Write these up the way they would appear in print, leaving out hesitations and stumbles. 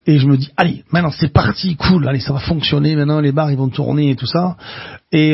Et je me dis, allez, maintenant c'est parti, cool, allez, ça va fonctionner, maintenant les bars ils vont tourner et tout ça. Et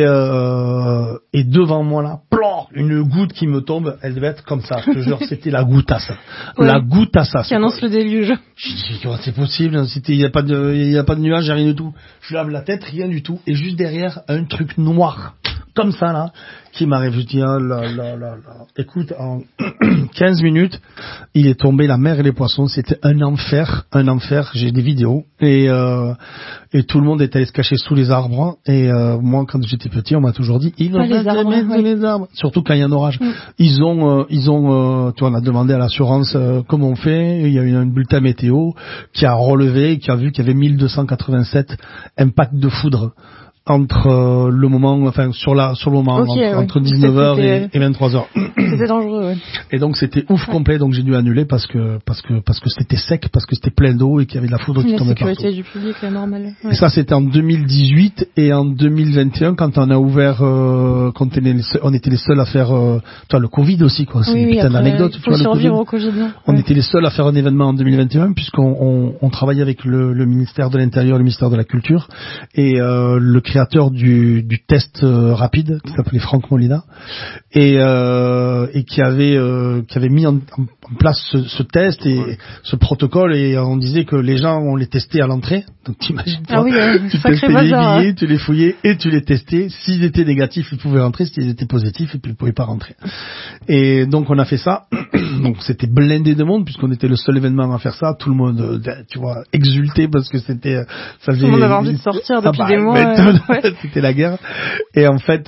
devant moi là, plor, une goutte qui me tombe, elle devait être comme ça, je te jure, c'était la gouttasse. Ouais. La gouttasse. Qui annonce le déluge. Je dis, c'est possible, il y a pas de nuage, rien du tout. Je lave la tête, rien du tout. Et juste derrière, un truc noir, comme ça là, qui m'arrive. Je dis, oh là là là là. Écoute, en 15 minutes, il est tombé la mer et les poissons. C'était un enfer. J'ai des vidéos. Et tout le monde est allé se cacher sous les arbres. Et moi, quand j'étais petit, on m'a toujours dit, il va les arbres. Surtout quand il y a un orage. Ils ont, tu vois, on a demandé à l'assurance comment on fait. Il y a eu un bulletin météo qui a relevé, qui a vu qu'il y avait 1287 impacts de foudre entre le moment, enfin sur le moment, entre 19h et 23h. C'était dangereux, ouais. Et donc c'était ouf complet, donc j'ai dû annuler parce que c'était sec, parce que c'était plein d'eau et qu'il y avait de la foudre qui tombait partout. La sécurité du public, la normale. Ouais. Et ça c'était en 2018 et en 2021 quand on a ouvert, quand on était les seuls à faire, toi le Covid aussi quoi, c'est une putain d'anecdote. Faut survivre au Covid. On était les seuls à faire un événement en 2021 puisqu'on travaillait avec le ministère de l'Intérieur, le ministère de la Culture et le créateur du test rapide qui s'appelait Franck Molina et qui avait mis en place ce test et ce protocole et on disait que les gens on les testait à l'entrée, donc t'imagines pas, tu testais les billets, tu les fouillais et tu les testais, s'ils étaient négatifs ils pouvaient rentrer, s'ils étaient positifs et puis ils pouvaient pas rentrer. Et donc on a fait ça, donc c'était blindé de monde puisqu'on était le seul événement à faire ça, tout le monde tu vois exultait parce que c'était ça faisait, tout le monde avait envie de sortir depuis des mois. C'était la guerre. Et en fait,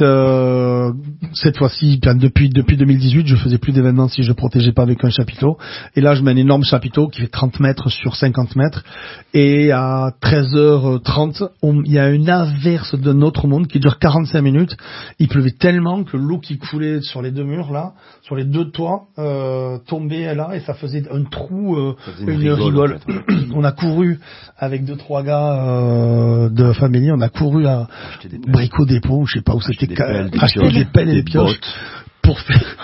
cette fois-ci, depuis 2018, je faisais plus d'événements si je protégeais pas avec un chapiteau. Et là, je mets un énorme chapiteau qui fait 30 mètres sur 50 mètres. Et à 13h30, il y a une averse d'un autre monde qui dure 45 minutes. Il pleuvait tellement que l'eau qui coulait sur les deux murs là, sur les deux toits, tombait là et ça faisait un trou, une rigole. En fait. On a couru avec 2-3 gars de famille, on a couru à Brico Dépôt, je sais pas où c'était, acheter des pelles et des pioches pour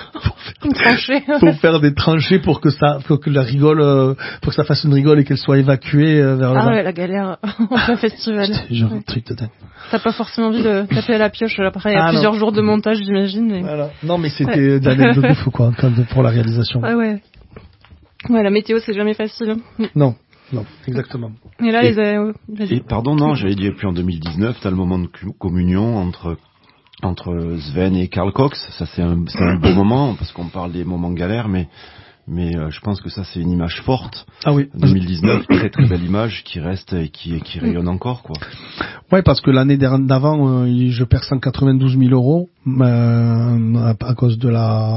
faire des tranchées pour que la rigole, pour que ça fasse une rigole et qu'elle soit évacuée vers là-bas. Ah ouais, la galère en plein festival. Genre un truc de dingue. T'as pas forcément envie de taper à la pioche après il y a plusieurs jours de montage, j'imagine. Mais... Voilà. Non, mais c'était d'anecdote de fou quoi, pour la réalisation. Ah ouais. Ouais, la météo c'est jamais facile. Non, exactement. Et là, pardon, non, j'avais dit, puis en 2019, t'as le moment de communion entre Sven et Carl Cox. Ça, c'est un beau moment, parce qu'on parle des moments galères, mais je pense que ça, c'est une image forte. Ah oui. 2019, très très belle image qui reste et qui rayonne encore, quoi. Ouais, parce que l'année d'avant, je perds 192 000 euros, à cause de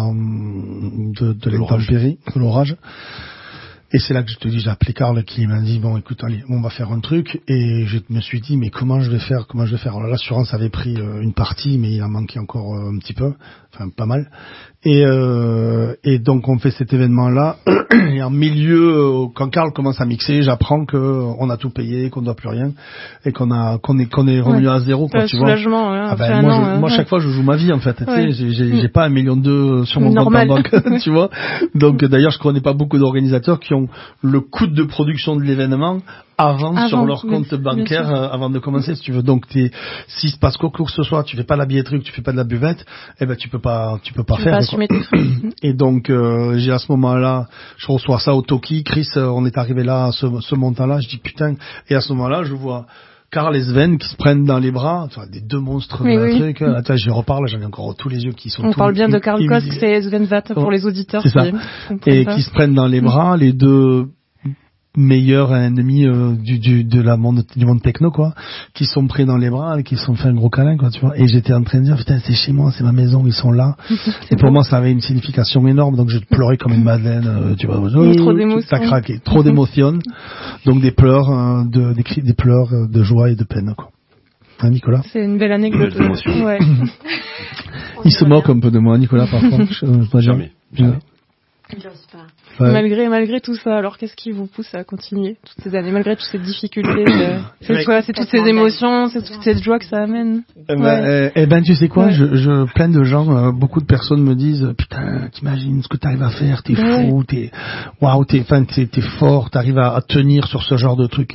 l'intempérie, de l'orage. Et c'est là que je te dis, j'ai appelé Carl qui m'a dit, bon, écoute, allez, on va faire un truc. Et je me suis dit, mais comment je vais faire? Alors, l'assurance avait pris une partie, mais il en manquait encore un petit peu. Enfin, pas mal. Et donc, on fait cet événement-là. Et en milieu, quand Carl commence à mixer, j'apprends qu'on a tout payé, qu'on ne doit plus rien. Et qu'on est revenu à zéro, quoi, tu vois. Moi, chaque fois, je joue ma vie, en fait. Ouais. Tu sais, j'ai pas 1,2 million sur mon compte en banque, tu vois. Donc, d'ailleurs, je connais pas beaucoup d'organisateurs qui ont le coût de production de l'événement avant sur leur compte bancaire avant de commencer, si tu veux. Donc si se passe quoi que ce soit, tu fais pas la billetterie, tu fais pas de la buvette, eh ben tu peux pas faire. Et donc j'ai à ce moment-là, je reçois ça au Toki, Chris, on est arrivé là à ce montant-là, je dis putain, et à ce moment-là, je vois Carl et Sven qui se prennent dans les bras, enfin, des deux monstres de truc. Attends, je reparle, j'en ai encore tous les yeux qui sont. On parle bien de Carl Cox, c'est Sven Vath pour les auditeurs. C'est ça. Et qui se prennent dans les bras, les deux meilleurs ennemis du monde techno, quoi, qui sont pris dans les bras et qui se sont fait un gros câlin, quoi, tu vois. Et j'étais en train de dire, putain, c'est chez moi, c'est ma maison, ils sont là. Et pour moi, ça avait une signification énorme, donc je pleurais comme une madeleine, tu vois. Trop d'émotions. Ça craquait. Trop d'émotions. Donc des pleurs, des pleurs de joie et de peine, quoi. Hein, Nicolas? C'est une belle anecdote. Ouais. Il se moque un peu de moi, Nicolas, par contre. Jamais. J'ose pas. Ouais. Malgré tout ça, alors qu'est-ce qui vous pousse à continuer toutes ces années, malgré toutes ces difficultés? C'est quoi? C'est toutes ces émotions, c'est toute cette joie que ça amène. Tu sais quoi? Plein de gens, beaucoup de personnes me disent, putain, t'imagines ce que t'arrives à faire, t'es fou, t'es fort, t'arrives à tenir sur ce genre de truc.